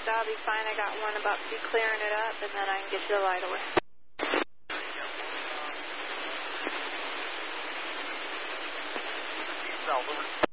That'll be fine. I got one about to be clearing it up, and then I can get you the light away. Over.